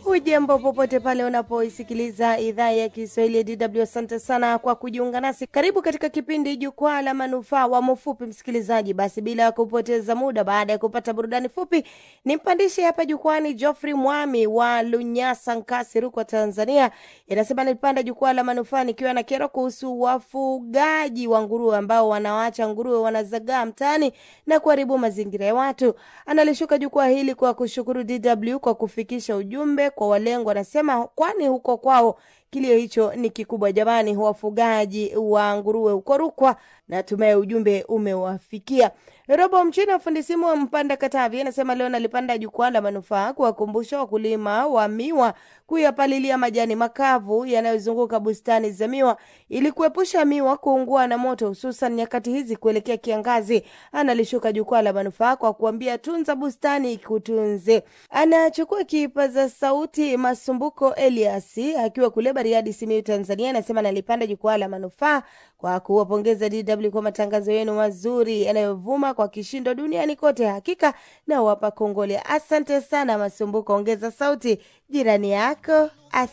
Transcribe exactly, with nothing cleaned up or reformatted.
Hujambo popote pale unapoisikiliza idhaa ya Kiswahili ya D W. Asante sana kwa kujiunga nasi. Karibu katika kipindi Jukwaa la Manufaa wa Mfupi msikilizaji. Basi bila kupoteza muda, baada ya kupata burudani fupi, nimpandishe hapa jukwani Geoffrey Mwami wa Lunyasa Nkasi, Rukwa, Tanzania. Inasema nilipanda Jukwaa la Manufaa nikiwa na kero kuhusu wafugaji wa nguruwe ambao wanawaacha nguruwe wanazagaa mtaani na kuharibu mazingira ya watu. Analishuka jukwaa hili kwa kushukuru D W kwa kufikisha ujumbe kwa walengwa. Anasema kwani huko kwao kilio hicho ni kikubwa jamani, wafugaji wa nguruwe huko Rukwa, na tumaye ujumbe umewafikia. Robo Mchina fundi simu wa Mpanda Katavi anasema leo nalipanda Jukwaa la Manufaa kuwakumbusha wakulima wa miwa kuyapalilia majani makavu yanayozunguka bustani za miwa ili kuepusha miwa kuungua na moto, hususan nyakati hizi kuelekea kiangazi. Analishuka Jukwaa la Manufaa kwa kuambia tunza bustani ikutunze. Anachukua kipaza sauti Masumbuko Eliasi akiwa kule Bariadi, Simiyu, Tanzania. Anasema nalipanda Jukwaa la Manufaa kwa kuwapongeza D W kwa matangazo yenu mazuri yanayovuma kwa kishindo duniani kote. Hakika na wapa kongole. Asante sana Masumbuko, ongeza sauti jirani yako. Asante.